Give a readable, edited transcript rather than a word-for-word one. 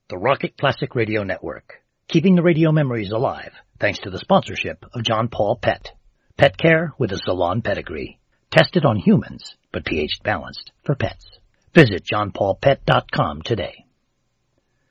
the Rocket Classic Radio Network, keeping the radio memories alive thanks to the sponsorship of John Paul Pet. Pet care with a salon pedigree. Tested on humans, but pH balanced for pets. Visit johnpaulpet.com today.